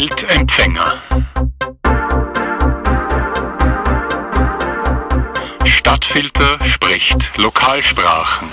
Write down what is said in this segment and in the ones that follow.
Weltempfänger. Stadtfilter spricht Lokalsprachen.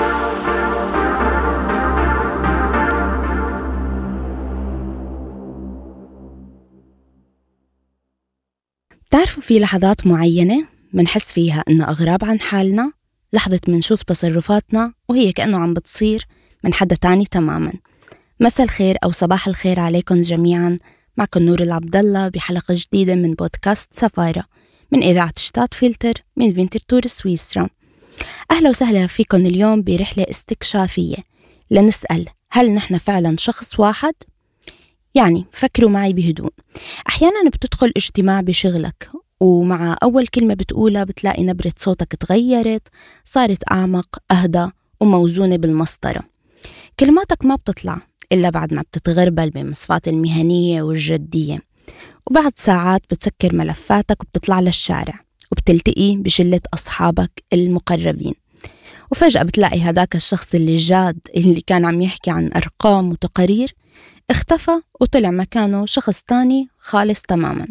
تعرفوا في لحظات معينة منحس فيها إنه أغراب عن حالنا، لحظة منشوف تصرفاتنا وهي كأنه عم بتصير من حدا تاني تماماً. مساء الخير أو صباح الخير عليكم جميعاً، معكم نور العبدالله بحلقة جديدة من بودكاست سفارة من إذاعة شتاتفيلتر من فينترتور سويسرا. أهلا وسهلا فيكم اليوم برحلة استكشافية لنسأل هل نحن فعلاً شخص واحد؟ يعني فكروا معي بهدوء. أحياناً بتدخل اجتماع بشغلك ومع أول كلمة بتقولها بتلاقي نبرة صوتك تغيرت، صارت أعمق، أهدى وموزونة بالمسطرة. كلماتك ما بتطلع إلا بعد ما بتتغربل بمصفات المهنية والجدية، وبعد ساعات بتسكر ملفاتك وبتطلع للشارع وبتلتقي بشلة أصحابك المقربين، وفجأة بتلاقي هداك الشخص اللي جاد اللي كان عم يحكي عن أرقام وتقارير اختفى وطلع مكانه شخص تاني خالص تماماً.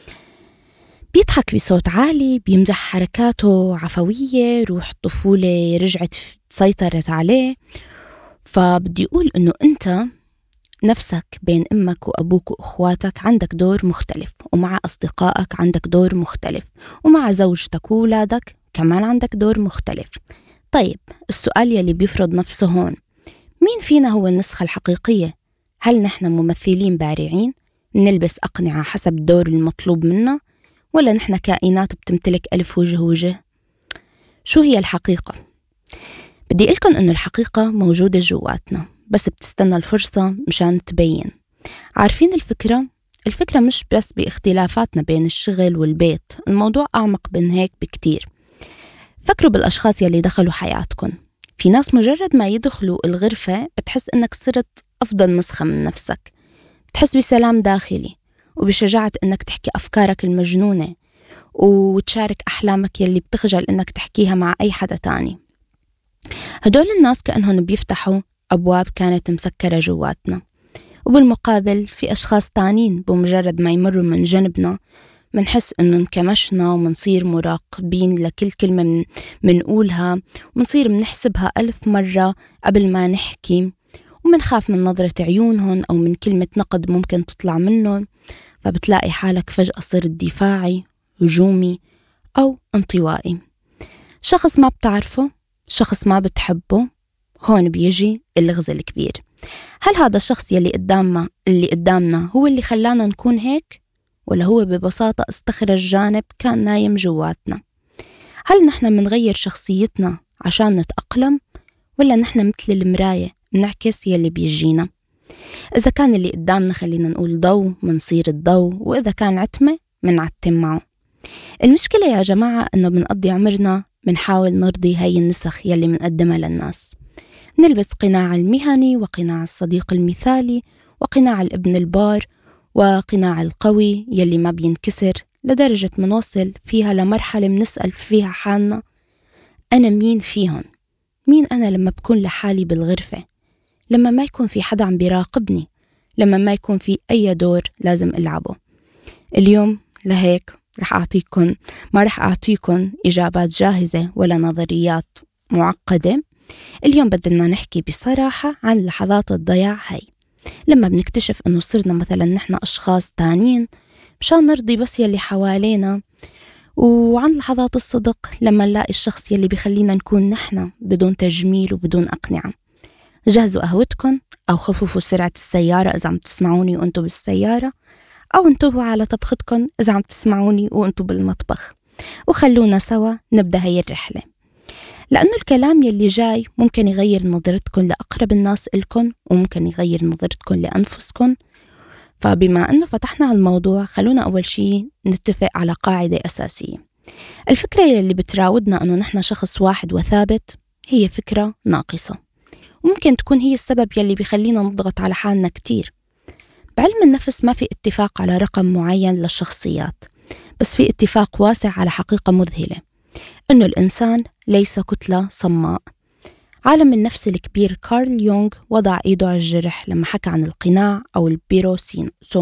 بيضحك بصوت عالي، بيمزح حركاته عفوية، روح الطفولة رجعت سيطرت عليه. فبدي أقول إنه أنت نفسك بين أمك وأبوك وأخواتك عندك دور مختلف، ومع أصدقائك عندك دور مختلف، ومع زوجتك وولادك كمان عندك دور مختلف. طيب السؤال يلي بيفرض نفسه هون، مين فينا هو النسخة الحقيقية؟ هل نحن ممثلين بارعين نلبس أقنعة حسب الدور المطلوب منا، ولا نحن كائنات بتمتلك ألف وجه؟ شو هي الحقيقة؟ بدي أقولكم إنه الحقيقة موجودة جواتنا، بس بتستنى الفرصة مشان تبين. عارفين الفكرة مش بس باختلافاتنا بين الشغل والبيت، الموضوع أعمق من هيك بكتير. فكروا بالأشخاص يلي دخلوا حياتكم. في ناس مجرد ما يدخلوا الغرفة بتحس إنك صرت أفضل نسخة من نفسك، بتحس بسلام داخلي وبشجاعة إنك تحكي أفكارك المجنونة وتشارك أحلامك يلي بتخجل إنك تحكيها مع أي حدا تاني. هدول الناس كأنهم بيفتحوا أبواب كانت مسكرة جواتنا، وبالمقابل في أشخاص تانين بمجرد ما يمروا من جنبنا منحس إنه انكمشنا ومنصير مراقبين لكل كلمة منقولها، ومنصير منحسبها 1000 مرة قبل ما نحكي، ومنخاف من نظرة عيونهم أو من كلمة نقد ممكن تطلع منهم. فبتلاقي حالك فجأة صرت دفاعي، هجومي أو انطوائي. شخص ما بتعرفه، شخص ما بتحبه، هون بيجي اللغز الكبير. هل هذا الشخص اللي قدامنا هو اللي خلانا نكون هيك، ولا هو ببساطة استخرج جانب كان نايم جواتنا؟ هل نحن منغير شخصيتنا عشان نتأقلم، ولا نحن مثل المراية منعكس يلي بيجينا؟ إذا كان اللي قدامنا خلينا نقول ضوء منصير الضوء، وإذا كان عتمة منعتم معه. المشكلة يا جماعة إنه بنقضي عمرنا منحاول نرضي هاي النسخ يلي منقدمها للناس. نلبس قناع المهني، وقناع الصديق المثالي، وقناع الابن البار، وقناع القوي يلي ما بينكسر، لدرجة منوصل فيها لمرحلة منسأل فيها حالنا أنا مين فيهن؟ مين أنا لما بكون لحالي بالغرفة، لما ما يكون في حدا عم بيراقبني، لما ما يكون في أي دور لازم ألعبه؟ اليوم لهيك ما رح أعطيكم إجابات جاهزة ولا نظريات معقدة. اليوم بدنا نحكي بصراحة عن لحظات الضياع هاي، لما بنكتشف أنه صرنا مثلا نحن أشخاص تانيين مشان نرضي بس يلي حوالينا، وعن لحظات الصدق لما نلاقي الشخص يلي بيخلينا نكون نحن بدون تجميل وبدون أقنعة. جهزوا قهوتكم أو خففوا سرعة السيارة إذا عم تسمعوني وأنتوا بالسيارة، أو انتبهوا على طبختكم إذا عم تسمعوني وأنتوا بالمطبخ، وخلونا سوا نبدأ هاي الرحلة، لأنه الكلام يلي جاي ممكن يغير نظرتكم لأقرب الناس إلكم، وممكن يغير نظرتكم لأنفسكم. فبما أنه فتحنا هالموضوع، خلونا أول شيء نتفق على قاعدة أساسية. الفكرة يلي بتراودنا أنه نحن شخص واحد وثابت هي فكرة ناقصة، وممكن تكون هي السبب يلي بيخلينا نضغط على حالنا كتير. بعلم النفس ما في اتفاق على رقم معين للشخصيات، بس في اتفاق واسع على حقيقة مذهلة، أنه الإنسان ليس كتلة صماء. عالم النفس الكبير كارل يونغ وضع إيده على الجرح لما حكى عن القناع أو البيروسونا.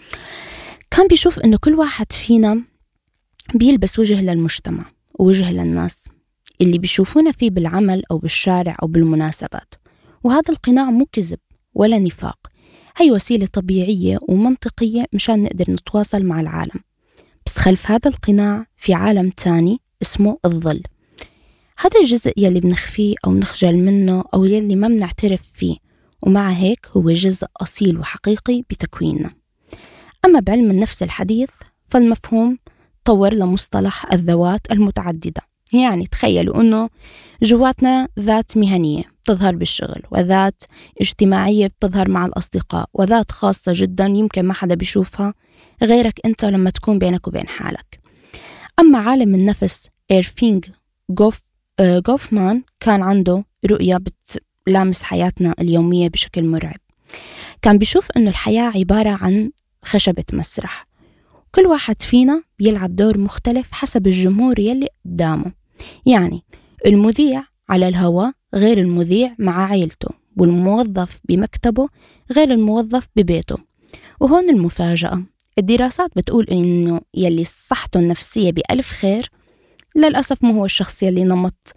كان بيشوف إنه كل واحد فينا بيلبس وجه للمجتمع ووجه للناس اللي بيشوفونا فيه بالعمل أو بالشارع أو بالمناسبات، وهذا القناع مو كذب ولا نفاق، هي وسيلة طبيعية ومنطقية مشان نقدر نتواصل مع العالم. بس خلف هذا القناع في عالم تاني اسمه الظل، هذا الجزء يلي بنخفيه أو نخجل منه أو يلي ما بنعترف فيه، ومع هيك هو جزء أصيل وحقيقي بتكويننا. أما بعلم النفس الحديث فالمفهوم طور لمصطلح الذوات المتعددة، يعني تخيلوا أنه جواتنا ذات مهنية بتظهر بالشغل، وذات اجتماعية بتظهر مع الأصدقاء، وذات خاصة جدا يمكن ما حدا بيشوفها غيرك أنت لما تكون بينك وبين حالك. أما عالم النفس إيرفينغ غوفمان كان عنده رؤية بتلامس حياتنا اليومية بشكل مرعب. كان بيشوف أنه الحياة عبارة عن خشبة مسرح، كل واحد فينا بيلعب دور مختلف حسب الجمهور يلي قدامه. يعني المذيع على الهواء غير المذيع مع عائلته، والموظف بمكتبه غير الموظف ببيته. وهون المفاجأة، الدراسات بتقول إنه يلي صحته النفسية بألف خير للأسف مو هو الشخص يلي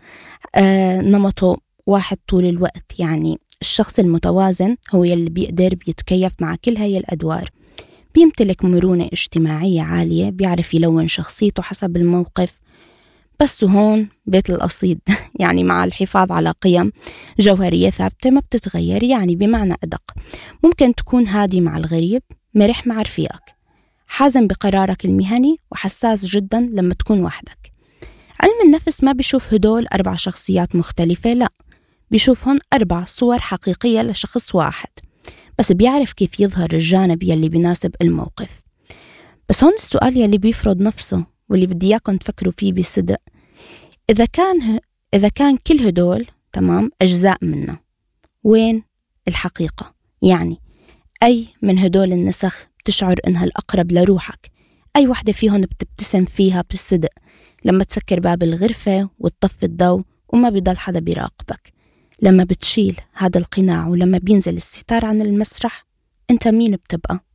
نمطه واحد طول الوقت. يعني الشخص المتوازن هو يلي بيقدر بيتكيف مع كل هاي الأدوار، بيمتلك مرونة اجتماعية عالية، بيعرف يلون شخصيته حسب الموقف. بس هون بيت القصيد يعني مع الحفاظ على قيم جوهرية ثابتة ما بتتغير. يعني بمعنى أدق، ممكن تكون هادي مع الغريب، مرح مع رفيقك، حازم بقرارك المهني، وحساس جدا لما تكون وحدك. علم النفس ما بيشوف هدول 4 شخصيات مختلفة، لا، بيشوفهم 4 صور حقيقية لشخص واحد، بس بيعرف كيف يظهر الجانب يلي بيناسب الموقف. بس هون السؤال يلي بيفرض نفسه واللي بدي إياكم تفكروا فيه بصدق، إذا كان كل هدول تمام أجزاء منه، وين الحقيقة؟ يعني أي من هدول النسخ بتشعر إنها الأقرب لروحك؟ أي واحدة فيهم بتبتسم فيها بالصدق لما تسكر باب الغرفة وتطفي الضوء وما بيضل حدا بيراقبك؟ لما بتشيل هذا القناع ولما بينزل الستار عن المسرح، أنت مين بتبقى؟